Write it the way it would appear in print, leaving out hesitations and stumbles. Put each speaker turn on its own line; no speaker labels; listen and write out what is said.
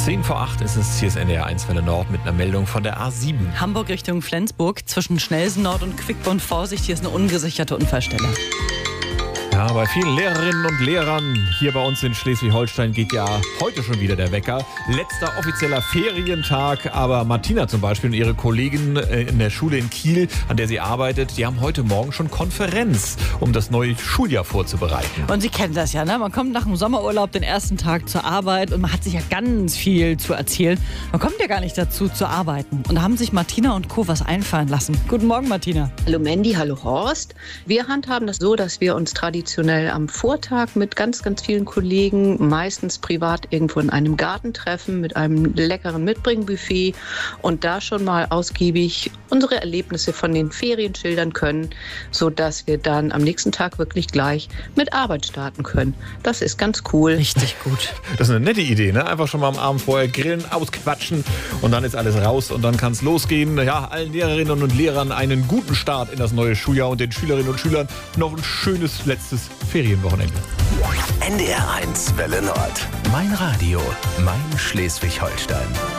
10 vor 8 ist es, hier ist NDR 1 Welle Nord mit einer Meldung von der A7.
Hamburg Richtung Flensburg, zwischen Schnelsen Nord und Quickborn. Vorsicht, hier ist eine ungesicherte Unfallstelle.
Ja, bei vielen Lehrerinnen und Lehrern hier bei uns in Schleswig-Holstein geht ja heute schon wieder der Wecker. Letzter offizieller Ferientag, aber Martina zum Beispiel und ihre Kollegin in der Schule in Kiel, an der sie arbeitet, die haben heute Morgen schon Konferenz, um das neue Schuljahr vorzubereiten.
Und Sie kennen das ja, ne? Man kommt nach dem Sommerurlaub den ersten Tag zur Arbeit und man hat sich ja ganz viel zu erzählen. Man kommt ja gar nicht dazu zu arbeiten. Und da haben sich Martina und Co. was einfallen lassen. Guten Morgen, Martina.
Hallo Mandy, hallo Horst. Wir handhaben das so, dass wir uns traditionell am Vortag mit ganz, ganz vielen Kollegen, meistens privat irgendwo in einem Garten treffen, mit einem leckeren Mitbringbuffet und da schon mal ausgiebig unsere Erlebnisse von den Ferien schildern können, sodass wir dann am nächsten Tag wirklich gleich mit Arbeit starten können. Das ist ganz cool.
Richtig gut.
Das ist eine nette Idee, ne? Einfach schon mal am Abend vorher grillen, ausquatschen und dann ist alles raus und dann kann es losgehen. Ja, allen Lehrerinnen und Lehrern einen guten Start in das neue Schuljahr und den Schülerinnen und Schülern noch ein schönes letztes Ferienwochenende.
NDR 1 Welle Nord. Mein Radio, mein Schleswig-Holstein.